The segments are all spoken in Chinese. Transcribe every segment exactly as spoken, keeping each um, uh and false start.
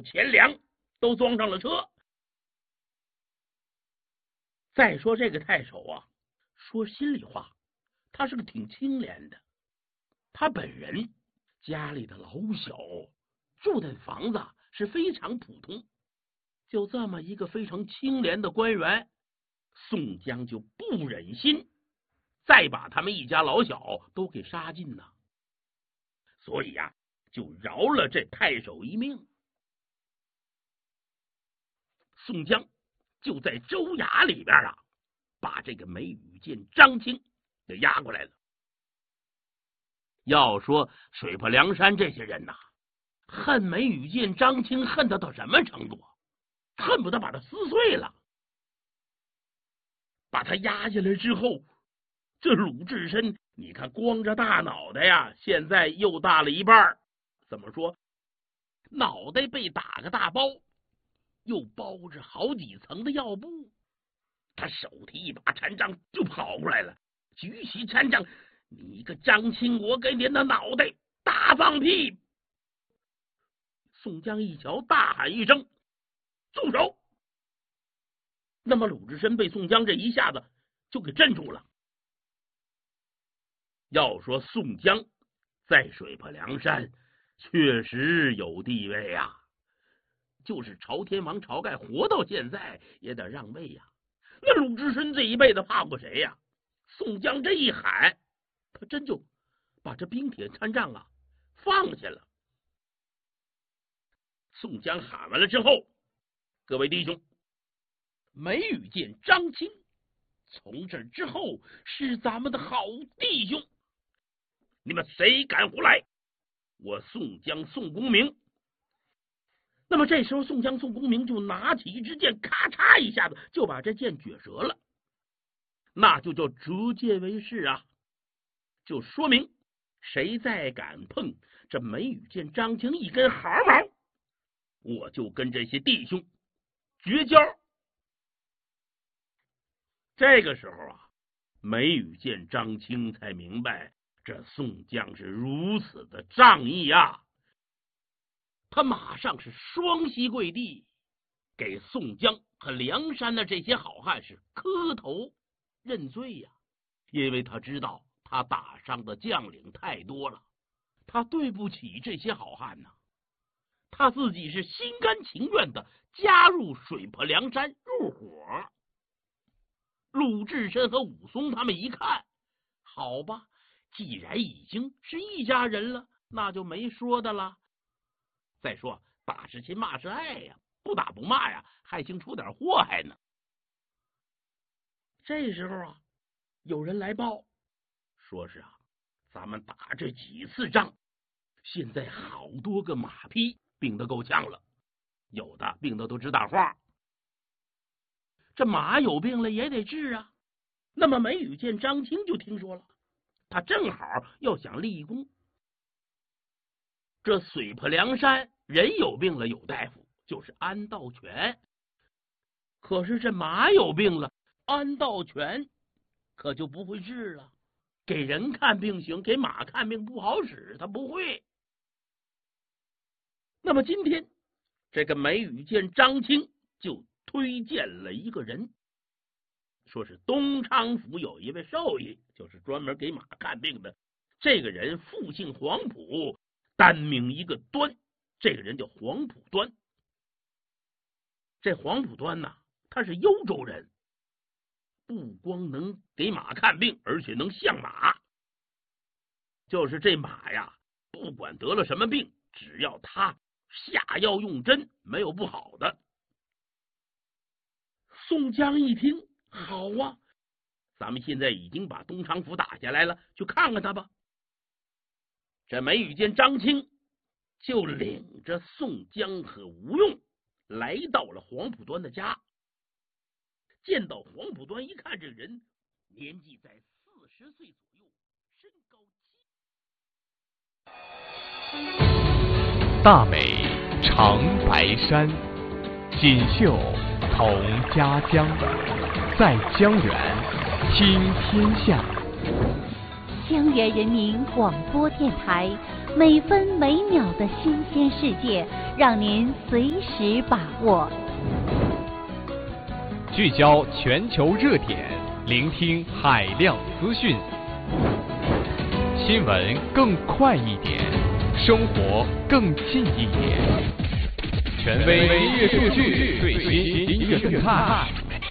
钱粮都装上了车。再说这个太守啊，说心里话，他是个挺清廉的。他本人家里的老小住的房子是非常普通，就这么一个非常清廉的官员，宋江就不忍心再把他们一家老小都给杀尽呢，所以呀、啊，就饶了这太守一命。宋江就在州衙里边啊，把这个梅雨见张青给押过来了。要说水泊梁山这些人呐、啊，恨梅雨见张青恨他到什么程度？恨不得把他撕碎了。把他压下来之后，这鲁智深，你看光着大脑袋呀，现在又大了一半。怎么说？脑袋被打个大包，又包着好几层的药布。他手提一把禅杖就跑过来了，举起禅杖，你个张青，我给你的脑袋大放屁！宋江一瞧，大喊一声：“住手！”那么鲁智深被宋江这一下子就给镇住了。要说宋江在水泊梁山确实有地位呀、啊，就是朝天王晁盖活到现在也得让位呀、啊。那鲁智深这一辈子怕过谁呀、啊？宋江这一喊，他真就把这冰铁禅杖啊放下了。宋江喊完了之后，各位弟兄，梅雨见张青从这之后是咱们的好弟兄，你们谁敢胡来，我宋江宋公明。那么这时候宋江宋公明就拿起一支箭，咔嚓一下子就把这箭撅折了，那就叫折箭为誓啊，就说明谁再敢碰这梅雨见张青一根毫毛，我就跟这些弟兄绝交。这个时候啊，梅雨见张青才明白这宋江是如此的仗义啊，他马上是双膝跪地，给宋江和梁山的这些好汉是磕头认罪呀、啊，因为他知道他打伤的将领太多了，他对不起这些好汉呐、啊，他自己是心甘情愿的加入水泊梁山入伙。鲁智深和武松他们一看，好吧，既然已经是一家人了，那就没说的了。再说打是亲骂是爱呀，不打不骂呀，还兴出点祸害呢。这时候啊，有人来报，说是啊，咱们打这几次仗，现在好多个马匹病得够呛了，有的病得都直打晃。这马有病了也得治啊。那么梅雨见张青就听说了，他正好要想立功。这水泊梁山人有病了有大夫，就是安道全。可是这马有病了，安道全可就不会治了。给人看病行，给马看病不好使，他不会。那么今天这个梅雨见张青就推荐了一个人，说是东昌府有一位兽医，就是专门给马看病的。这个人复姓黄埔，单名一个端，这个人叫黄埔端。这黄埔端呐，他是幽州人，不光能给马看病，而且能相马。就是这马呀，不管得了什么病，只要他下药用针，没有不好的。宋江一听，好啊，咱们现在已经把东昌府打下来了，去看看他吧。这梅雨见张青就领着宋江和吴用来到了黄埔端的家。见到黄埔端，一看这人年纪在四十岁左右，身高七。大美长白山，锦绣同家乡，在江源听天下。 江源人民广播电台每分每秒的新鲜世界，让您随时把握。 聚焦全球热点，聆听海量资讯，新闻更快一点，生活更近一点。权威音乐数据，最新音乐动态，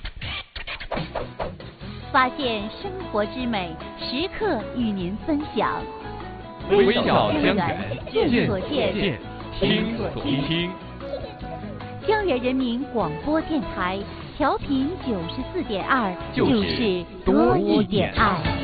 发现生活之美，时刻与您分享。 微笑江源， 见所见， 听所听。 江源人民广播电台，调频九十四点二，就是多一点爱。